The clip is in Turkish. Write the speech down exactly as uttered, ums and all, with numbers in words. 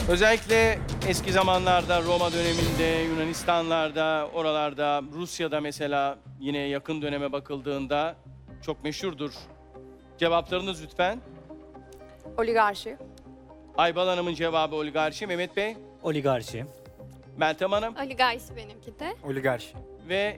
Özellikle eski zamanlarda Roma döneminde, Yunanistanlarda, oralarda, Rusya'da mesela yine yakın döneme bakıldığında çok meşhurdur. Cevaplarınız lütfen. Oligarşi. Aybal Hanım'ın cevabı oligarşi. Mehmet Bey, Oligarşi. Meltem Hanım Oligarşi benimki de. Oligarşi. ve